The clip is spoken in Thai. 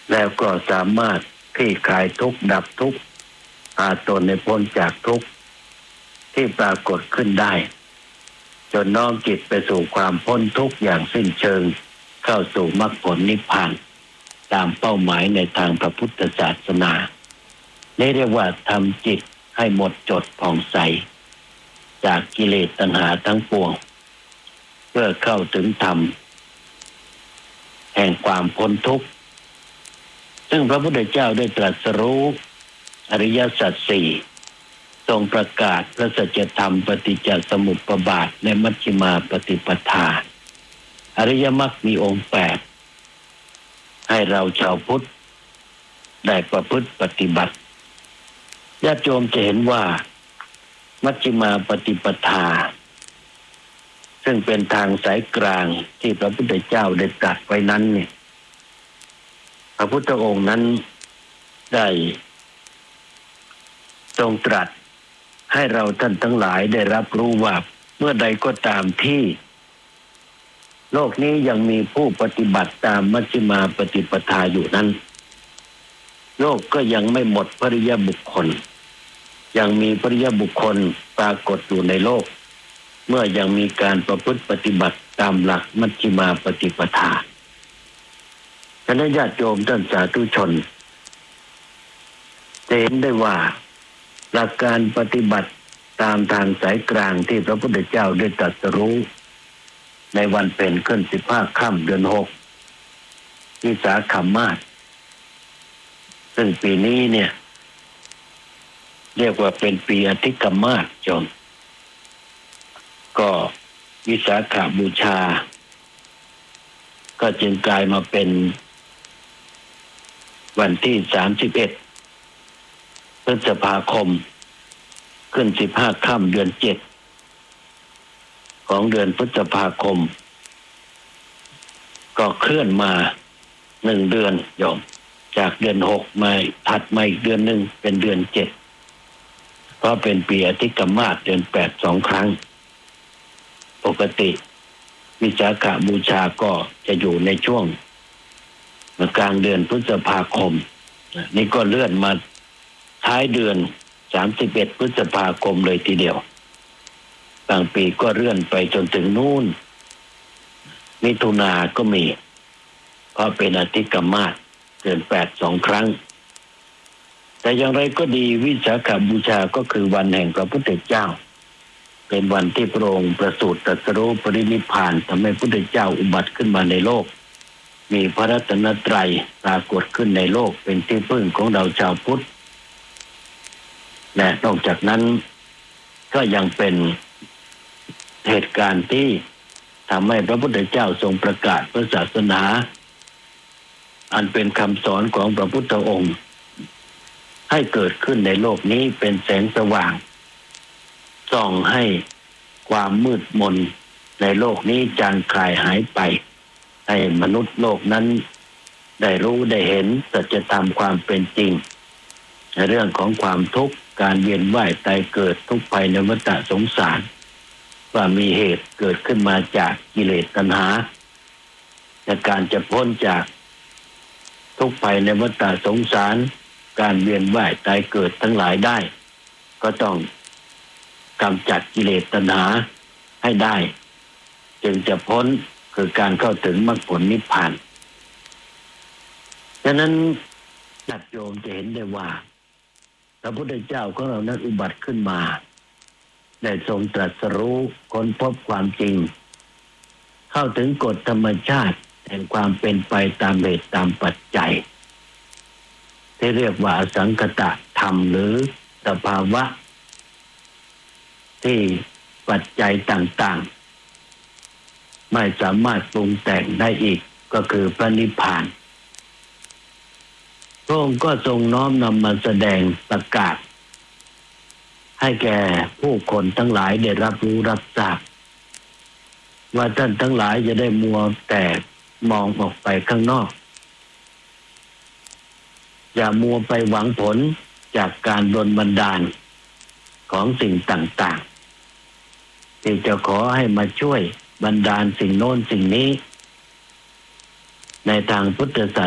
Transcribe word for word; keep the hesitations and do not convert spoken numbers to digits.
แล้วก็สามารถคลี่คลายทุกข์ดับทุกข์พาตนให้พ้นจากทุกข์ที่ปรากฏขึ้นได้จนน้อมจิตไปสู่ความพ้นทุกข์อย่างสิ้นเชิงเข้าสู่มรรคผลนิพพานตามเป้าหมายในทางพระพุทธศาสนานี่เรียกว่าทำจิตให้หมดจดผ่องใสจากกิเลสตัณหาทั้งปวงเพื่อเข้าถึงธรรมแห่งความพ้นทุกข์ซึ่งพระพุทธเจ้าได้ตรัสรู้อริยสัจสี่ทรงประกาศพระสัจธรรมปฏิจจสมุปบาทและมัชฌิมาปฏิปทาอริยมรรคมีองค์แปดให้เราชาวพุทธได้ประพฤติปฏิบัติญาติโยมจะเห็นว่ามัชฌิมาปฏิปทาซึ่งเป็นทางสายกลางที่พระพุทธเจ้าได้ตรัสไว้นั้นเนี่ยพระพุทธองค์นั้นได้ทรงตรัสให้เราท่านทั้งหลายได้รับรู้ว่าเมื่อใดก็ตามที่โลกนี้ยังมีผู้ปฏิบัติตามมัชฌิมาปฏิปทาอยู่นั้นโลกก็ยังไม่หมดพริยบุคคลยังมีพริยบุคคลปรากฏอยู่ในโลกเมื่อยังมีการประพฤติปฏิบัติตามหลักมัชฌิมาปฏิปทาคณะญาติโยมท่านสาธุชนจะเห็นได้ว่าหลักการปฏิบัติตามทางสายกลางที่พระพุทธเจ้าได้ตรัสรู้ในวันเพ็ญขึ้นสิบห้าค่ำเดือนหกวิสาขมาสซึ่งปีนี้เนี่ยเรียกว่าเป็นปีอธิกมาสโยมก็วิสาขบูชาก็จึงกลายมาเป็นวันที่สามสิบเอ็ดพฤษภาคมขึ้นสิบห้าค่ำเดือนเจ็ดของเดือนพฤษภาคมก็เคลื่อนมาหนึ่งเดือนโยมจากเดือนหกมาถัดมาอีกเดือนหนึ่งเป็นเดือนเจ็ดเพราะเป็นปีอธิกมาสเดือนแปดสองครั้งปกติวิสาขบูชาก็จะอยู่ในช่วงกลางเดือนพฤษภาคมนี่ก็เลื่อนมาท้ายเดือนสามสิบเอ็ดพฤษภาคมเลยทีเดียวบางปีก็เลื่อนไปจนถึงนู่นมิถุนาก็มีเพราะเป็นอธิกมาสเดือนแปดสองครั้งแต่อย่างไรก็ดีวิสาขบูชาก็คือวันแห่งพระพุทธเจ้าเป็นวันที่พระองค์ประสูติตรัสรู้ปรินิพพานทำให้พระพุทธเจ้าอุบัติขึ้นมาในโลกมีพระรัตนตรัยปรากฏขึ้นในโลกเป็นที่พึ่งของเราชาวพุทธและนอกจากนั้นก็ยังเป็นเหตุการณ์ที่ทำให้พระพุทธเจ้าทรงประกาศพระศาสนาอันเป็นคำสอนของพระพุทธองค์ให้เกิดขึ้นในโลกนี้เป็นแสงสว่างส่องให้ความมืดมนในโลกนี้จางคลายหายไปให้มนุษย์โลกนั้นได้รู้ได้เห็นสัจธรรมความเป็นจริงในเรื่องของความทุกข์การเวียนว่ายตายเกิดทุกข์ภัยในวัฏสงสารว่ามีเหตุเกิดขึ้นมาจากกิเลสตัณหาและการจะพ้นจากทุกข์ภัยในวัฏสงสารการเวียนว่ายตายเกิดทั้งหลายได้ก็ต้องกำจัดกิเลสตัณหาให้ได้จึงจะพ้นคือการเข้าถึงมรรคผลนิพพานฉะนั้นญาติโยมจะเห็นได้ว่าพระพุทธเจ้าของเรานั้นอุบัติขึ้นมาได้ทรงตรัสรู้ค้นพบความจริงเข้าถึงกฎธรรมชาติแห่งความเป็นไปตามเหตุตามปัจจัยที่เรียกว่าอสังคตธรรมหรือสภาวะที่ปัจจัยต่างๆไม่สามารถปรุงแต่งได้อีกก็คือพระนิพพานพระองค์ก็ทรงน้อมนำมาแสดงประกาศให้แก่ผู้คนทั้งหลายได้รับรู้รับทราบว่าท่านทั้งหลายจะได้มัวแต่มองออกไปข้างนอกอย่ามัวไปหวังผลจากการดลบันดาลของสิ่งต่างๆที่จะขอให้มาช่วยบันดาลสิ่งโน้นสิ่งนี้ในทางพุทธศาสนา